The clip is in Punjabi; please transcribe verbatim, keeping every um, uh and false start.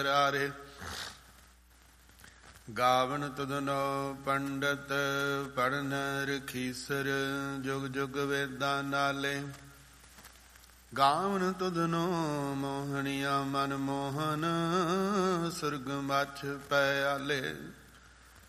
ਰਾਰੇ ਗਾਵਨ ਤੁਧਨੋ ਪੰਡਤ ਪੜਨ ਰਖੀਸਰ ਜੁਗ ਜੁਗ ਵੇਦਾਂ ਨਾਲੇ ਗਾਵਨ ਤੁਧਨੋ ਮੋਹਣੀਆਂ ਮਨ ਮੋਹਨ ਸੁਰਗ ਮਛ ਪੈ ਆਲੇ।